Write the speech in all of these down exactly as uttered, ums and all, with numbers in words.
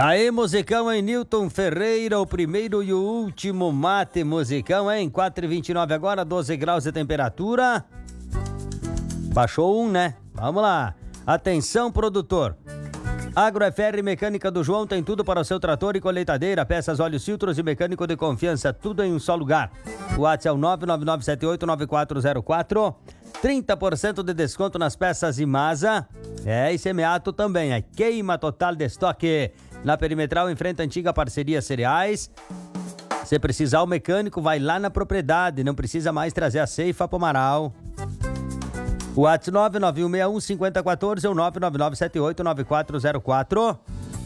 Aí, musicão, hein? Newton Ferreira, o primeiro e o último mate musicão, hein? quatro e vinte e nove agora, doze graus de temperatura. Baixou um, né? Vamos lá. Atenção, produtor. Agrofer Mecânica do João tem tudo para o seu trator e colheitadeira, peças, óleos, filtros e mecânico de confiança, tudo em um só lugar. O WhatsApp é o nove nove nove sete oito nove quatro zero quatro. trinta por cento de desconto nas peças Imasa. É, e Semeato também. É queima total de estoque. Na Perimetral, em frente à antiga parceria Cereais. Se precisar o mecânico, vai lá na propriedade. Não precisa mais trazer a ceifa pro Amaral. O WhatsApp nove nove um seis um cinco zero um quatro ou nove nove nove sete oito nove quatro zero quatro.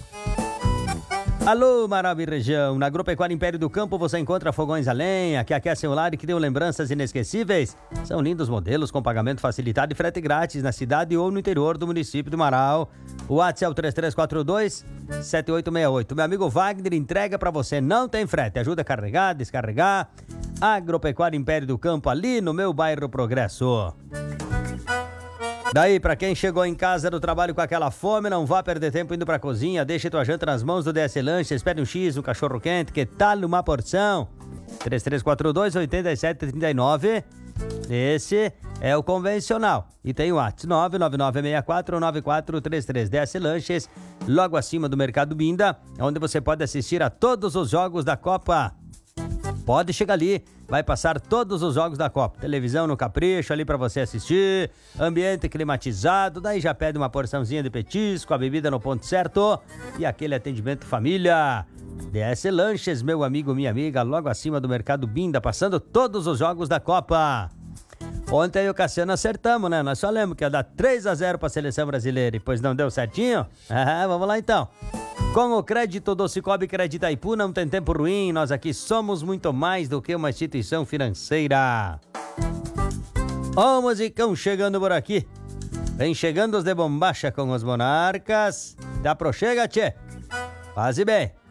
Alô, Marabá e região. Na Agropecuária Império do Campo você encontra fogões a lenha, que aquecem o lar e que dão lembranças inesquecíveis. São lindos modelos com pagamento facilitado e frete grátis na cidade ou no interior do município do Marau. O WhatsApp é o três três quatro dois sete oito seis oito. Meu amigo Wagner entrega pra você, não tem frete. Ajuda a carregar, descarregar. Agropecuária Império do Campo, ali no meu bairro Progresso. Daí, pra quem chegou em casa do trabalho com aquela fome, não vá perder tempo indo pra cozinha, deixe tua janta nas mãos do D S Lanches, pede um X, um cachorro quente, que tal uma porção? três três quatro dois oito sete três nove. Esse é o convencional. E tem o WhatsApp nove nove nove seis quatro nove quatro três três. D S Lanches, logo acima do Mercado Binda, onde você pode assistir a todos os jogos da Copa. Pode chegar ali, vai passar todos os jogos da Copa. Televisão no capricho ali pra você assistir, ambiente climatizado, daí já pede uma porçãozinha de petisco, a bebida no ponto certo e aquele atendimento família. D S Lanches, meu amigo, minha amiga, logo acima do Mercado Binda, passando todos os jogos da Copa. Ontem eu e o Cassiano acertamos, né? Nós só lembro que ia dar três a zero pra seleção brasileira e depois não deu certinho? Ah, vamos lá então. Com o crédito do Cicobi Crédito Itaipu não tem tempo ruim, nós aqui somos muito mais do que uma instituição financeira. Ó o musicão chegando por aqui. Vem chegando os de bombacha com os monarcas. Dá pro chega, tchê. Faze bem.